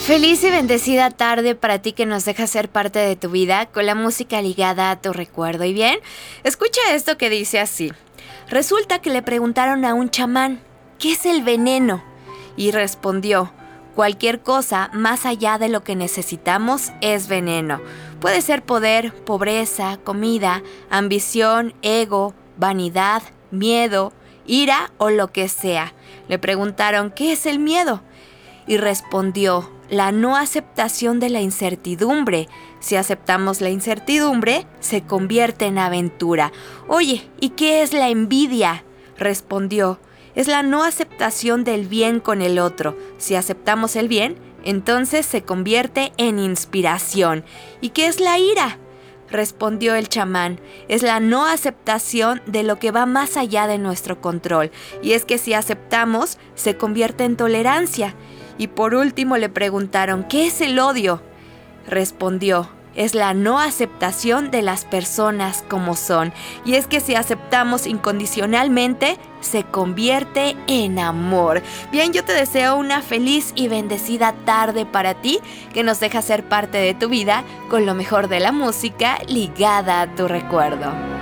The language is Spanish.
Feliz y bendecida tarde para ti que nos deja ser parte de tu vida con la música ligada a tu recuerdo. Y bien, escucha esto que dice así. Resulta que le preguntaron a un chamán, ¿qué es el veneno? Y respondió, cualquier cosa más allá de lo que necesitamos es veneno. Puede ser poder, pobreza, comida, ambición, ego, vanidad, miedo, ira o lo que sea. Le preguntaron, ¿qué es el miedo? Y respondió, la no aceptación de la incertidumbre. Si aceptamos la incertidumbre, se convierte en aventura. Oye, ¿y qué es la envidia? Respondió, es la no aceptación del bien con el otro. Si aceptamos el bien, entonces se convierte en inspiración. ¿Y qué es la ira? Respondió el chamán, es la no aceptación de lo que va más allá de nuestro control. Y es que si aceptamos, se convierte en tolerancia. Y por último le preguntaron, ¿qué es el odio? Respondió, es la no aceptación de las personas como son. Y es que si aceptamos incondicionalmente, se convierte en amor. Bien, yo te deseo una feliz y bendecida tarde para ti, que nos deja ser parte de tu vida con lo mejor de la música ligada a tu recuerdo.